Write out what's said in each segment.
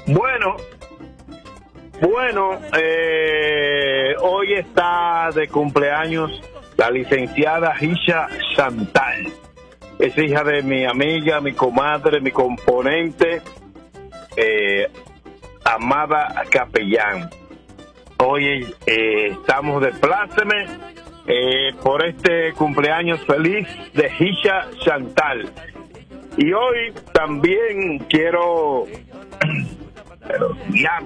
Bueno, hoy está de cumpleaños la licenciada Hisha Chantal. Es hija de mi amiga, mi comadre, mi componente, Amada Capellán. Hoy estamos de pláceme por este cumpleaños feliz de Hisha Chantal. Y hoy también quiero... Pero ya...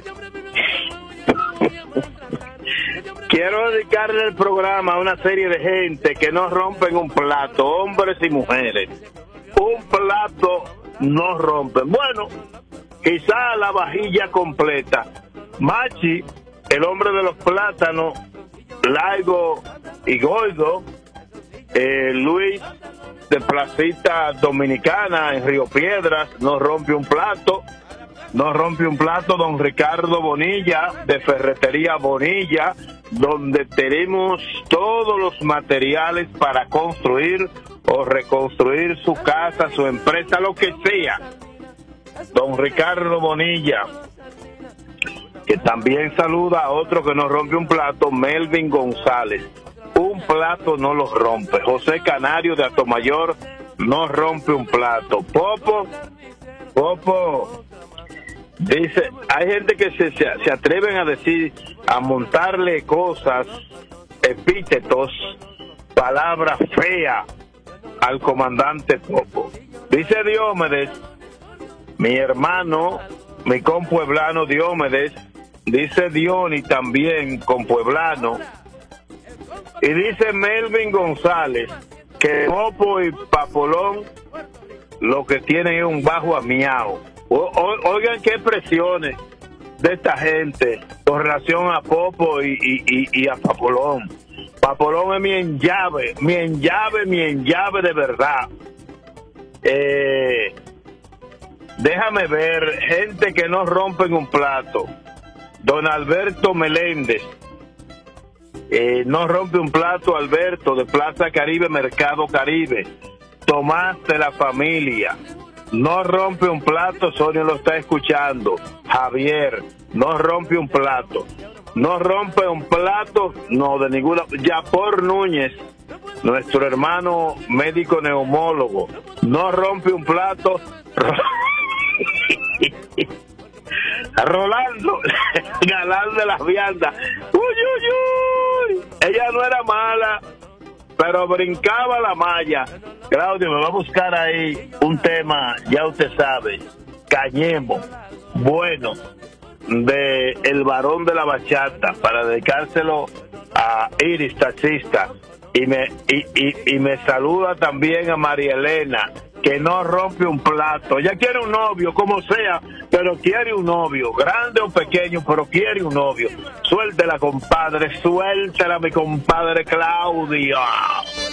Quiero dedicarle el programa a una serie de gente que no rompen un plato, hombres y mujeres. Un plato no rompen. Bueno, quizá la vajilla completa. Machi, el hombre de los plátanos, largo y gordo, Luis de Placita Dominicana en Río Piedras, no rompe un plato. No rompe un plato don Ricardo Bonilla, de Ferretería Bonilla, donde tenemos todos los materiales para construir o reconstruir su casa, su empresa, lo que sea. Don Ricardo Bonilla, que también saluda a otro que no rompe un plato, Melvin González. Un plato no los rompe. José Canario de Atomayor no rompe un plato. Popo, dice, hay gente que se atreven a decir, a montarle cosas, epítetos, palabras feas al comandante Popo. Dice Diomedes, mi hermano, mi compueblano Diomedes, dice Diony también, compueblano, y dice Melvin González que Popo y Papolón lo que tienen es un bajo amiao. Oigan qué expresiones de esta gente con relación a Popo y a Papolón. Papolón es mi enllave de verdad. Déjame ver, gente que no rompen un plato. Don Alberto Meléndez, no rompe un plato, Alberto, de Plaza Caribe, Mercado Caribe. Tomás de la familia, no rompe un plato, Sonia lo está escuchando. Javier, no rompe un plato. No rompe un plato, no, de ninguna. Yapor Núñez, nuestro hermano médico neumólogo, no rompe un plato. Rolando, galán de las viandas. Uy, uy, uy. Ella no era mala, pero brincaba la malla. Claudio, me va a buscar ahí un tema, ya usted sabe, Cañemo, bueno, de El Varón de la Bachata, para dedicárselo a Iris, taxista. Y me saluda también a María Elena, que no rompe un plato. Ella quiere un novio, como sea, pero quiere un novio, grande o pequeño, pero quiere un novio. Suéltela, compadre, suéltela, mi compadre Claudio.